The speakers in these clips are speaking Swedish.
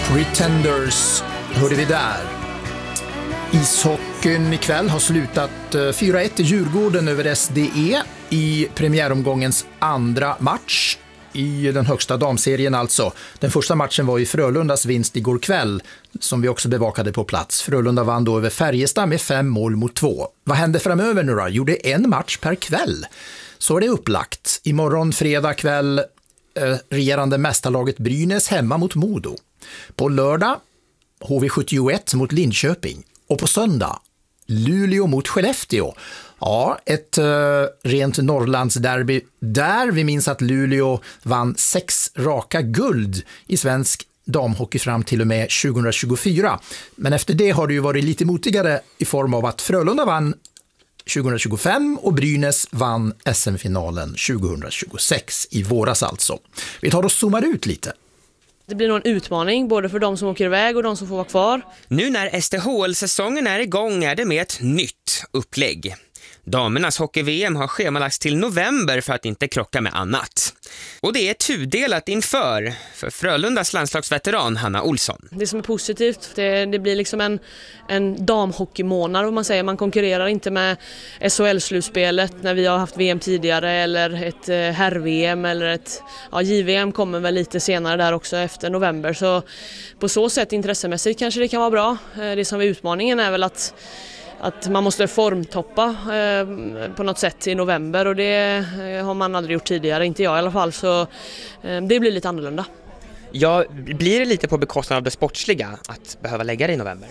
Pretenders hörde vi där. Ishockeyn ikväll har slutat 4-1 i Djurgården över SDE i premiäromgångens andra match i den högsta damserien alltså. Den första matchen var i Frölundas vinst igår kväll som vi också bevakade på plats. Frölunda vann då över Färjestad med 5-2. Vad händer framöver nu då? Jo, det är en match per kväll. Så är det upplagt. Imorgon fredag kväll regerande mästarlaget Brynäs hemma mot Modo. På lördag HV71 mot Linköping. Och på söndag Luleå mot Skellefteå. Ja, ett rent Norrlandsderby där vi minns att Luleå vann 6 raka guld i svensk damhockey fram till och med 2024. Men efter det har det ju varit lite motigare i form av att Frölunda vann 2025 och Brynäs vann SM-finalen 2026 i våras alltså. Vi tar och zoomar ut lite. Det blir nog en utmaning både för de som åker iväg och de som får vara kvar. Nu när STHL-säsongen är igång är det med ett nytt upplägg. Damernas hockey-VM har schemalagts till november för att inte krocka med annat. Och det är tudelat inför för Frölundas landslagsveteran Hanna Olsson. Det som är positivt, det blir liksom en damhockeymånad om man säger. Man konkurrerar inte med SHL-slutspelet när vi har haft VM tidigare eller ett herr-VM eller ett JVM kommer väl lite senare där också efter november. Så på så sätt intressemässigt kanske det kan vara bra. Det som är utmaningen är väl att man måste formtoppa på något sätt i november och det har man aldrig gjort tidigare, inte jag i alla fall, så det blir lite annorlunda. Ja, blir det lite på bekostnad av det sportsliga att behöva lägga det i november?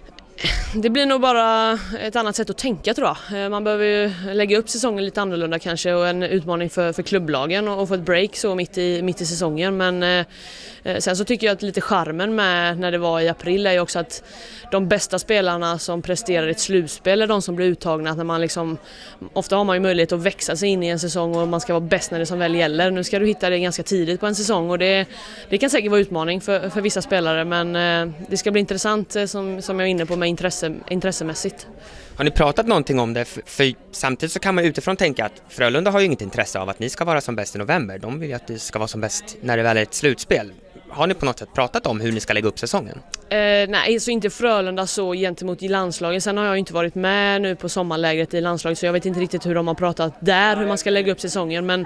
Det blir nog bara ett annat sätt att tänka tror jag. Man behöver ju lägga upp säsongen lite annorlunda kanske och en utmaning för klubblagen och få ett break så mitt i säsongen. Men sen så tycker jag att lite charmen med när det var i april är ju också att de bästa spelarna som presterar ett slutspel är de som blir uttagna. När man liksom, ofta har man ju möjlighet att växa sig in i en säsong och man ska vara bäst när det som väl gäller. Nu ska du hitta det ganska tidigt på en säsong och det kan säkert vara utmaning för vissa spelare men det ska bli intressant som jag är inne på med intressemässigt. Har ni pratat någonting om det? För samtidigt så kan man utifrån tänka att Frölunda har ju inget intresse av att ni ska vara som bäst i november. De vill ju att det ska vara som bäst när det väl är ett slutspel. Har ni på något sätt pratat om hur ni ska lägga upp säsongen? Nej, så inte Frölunda så gentemot i landslagen. Sen har jag inte varit med nu på sommarlägret i landslaget så jag vet inte riktigt hur de har pratat där, hur man ska lägga upp säsongen. Men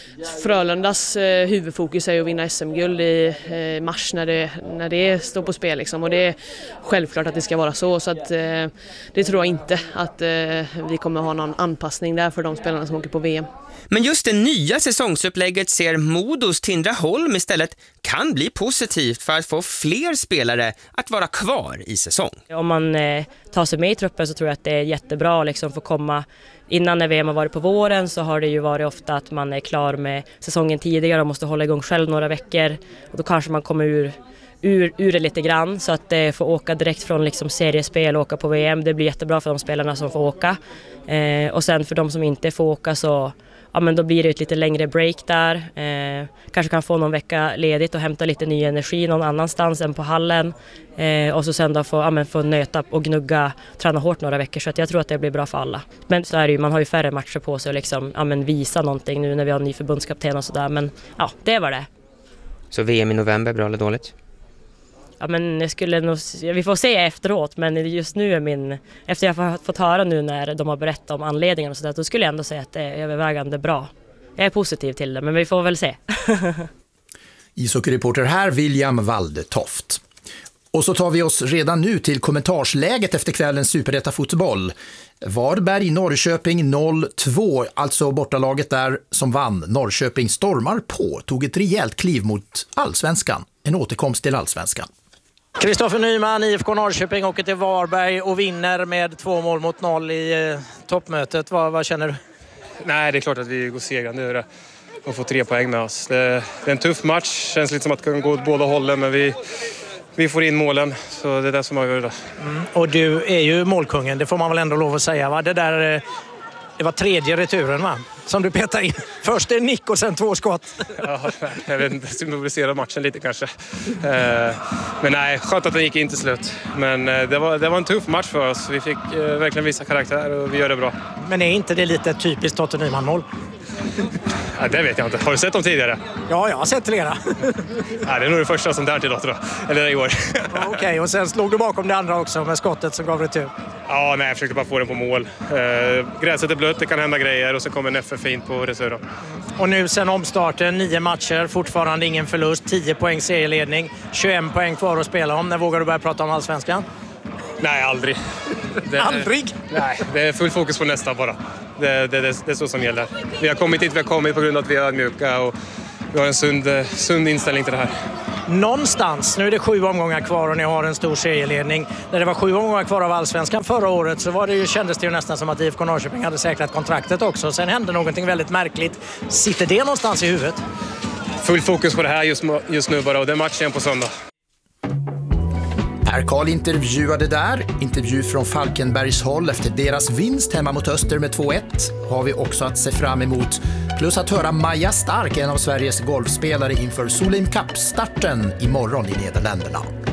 Frölundas huvudfokus är att vinna SM-guld i mars när det står på spel. Liksom. Och det är självklart att det ska vara så att det tror jag inte att vi kommer ha någon anpassning där för de spelarna som åker på VM. Men just det nya säsongsupplägget ser Modos Tindraholm istället kan bli positivt för att få fler spelare att vara kvar i säsong. Om man tar sig med i truppen så tror jag att det är jättebra liksom få komma. Innan när VM har varit på våren så har det ju varit ofta att man är klar med säsongen tidigare och måste hålla igång själv några veckor. Och då kanske man kommer ur det lite grann så att få åka direkt från liksom seriespel och åka på VM. Det blir jättebra för de spelarna som får åka. Och sen för de som inte får åka så men då blir det ett lite längre break där. Kanske kan få någon vecka ledigt och hämta lite ny energi någon annanstans än på hallen. Och så sen då få nöta och gnugga, träna hårt några veckor. Så att jag tror att det blir bra för alla. Men så är det ju, man har ju färre matcher på sig och liksom, visa någonting nu när vi har en ny förbundskapten och sådär. Men ja, det var det. Så VM i november, bra eller dåligt? Ja, men vi får se efteråt, men just nu är efter jag har fått höra nu när de har berättat om anledningen och sådär, då skulle jag ändå säga att det är övervägande bra. Jag är positiv till det, men vi får väl se. Ishockeyreporter här, William Waldetoft. Och så tar vi oss redan nu till kommentarsläget efter kvällens Superetta-fotboll. Varberg-Norrköping 0-2, alltså bortalaget där som vann. Norrköping stormar på, tog ett rejält kliv mot allsvenskan. En återkomst till allsvenskan. Kristoffer Nyman, IFK Norrköping, åker till Varberg och vinner med 2-0 i toppmötet. Vad känner du? Nej, det är klart att vi går segrande över det och får 3 poäng med oss. Det är en tuff match, känns lite som att det kan gå åt båda hållen, men vi får in målen, så det är det som avgör det. Och du är ju målkungen, det får man väl ändå lov att säga, va? Det var 3:e returen, va? Som du petar in. Först en nick och sen 2 skott. Ja, jag vet inte, symboliserar matchen lite kanske. Men nej, skönt att den gick in till slut. Men det var en tuff match för oss. Vi fick verkligen visa karaktär och vi gör det bra. Men är inte det lite typiskt Totte Nyman-mål? Ja, det vet jag inte. Har du sett dem tidigare? Ja, jag har sett flera. Ja, det är nog det första som där till då. Eller i år. Okej, och sen slog du bakom det andra också med skottet som gav retur. Ja, nej, jag försökte bara få den på mål. Gräset är blött, det kan hända grejer och så kommer Neffe fint på retur. Och nu sen omstarten, 9 matcher, fortfarande ingen förlust, 10 poäng serieledning, 21 poäng kvar att spela om. När vågar du börja prata om Allsvenskan? Nej, aldrig. Aldrig? Nej, det är full fokus på nästa bara. Det är så som gäller. Vi har kommit dit vi har kommit på grund av att vi är mjuka och vi har en sund inställning till det här. Någonstans, nu är det 7 omgångar kvar och ni har en stor serieledning. När det var 7 omgångar kvar av Allsvenskan förra året så kändes det ju nästan som att IFK Norrköping hade säkrat kontraktet också. Sen hände någonting väldigt märkligt. Sitter det någonstans i huvudet? Full fokus på det här just nu bara och det är matchen på söndag. Per Karl intervjuade där. Intervju från Falkenbergs håll efter deras vinst hemma mot Öster med 2-1 har vi också att se fram emot. Plus att höra Maja Stark, en av Sveriges golfspelare inför Solheim Cup-starten imorgon i Nederländerna.